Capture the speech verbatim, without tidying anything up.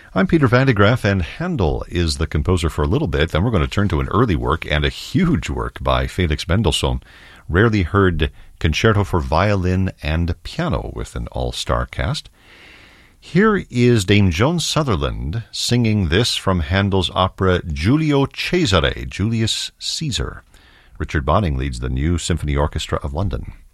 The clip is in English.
I'm Peter Van de Graaff, and Handel is the composer for a little bit. Then we're going to turn to an early work and a huge work by Felix Mendelssohn, rarely heard concerto for violin and piano with an all-star cast. Here is Dame Joan Sutherland singing this from Handel's opera Giulio Cesare, Julius Caesar. Richard Bonning leads the New Symphony Orchestra of London.